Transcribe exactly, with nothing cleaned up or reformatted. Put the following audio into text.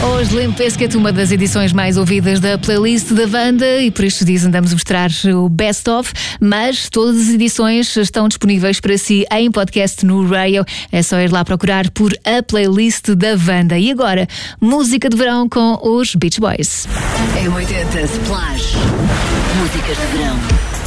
Hoje, Limp Bizkit, uma das edições mais ouvidas da playlist da Wanda, e por estes dias andamos a mostrar o Best Of, mas todas as edições estão disponíveis para si em podcast no Radio. É só ir lá procurar por a playlist da Wanda. E agora, música de verão com os Beach Boys. M oitenta Splash. Músicas de verão.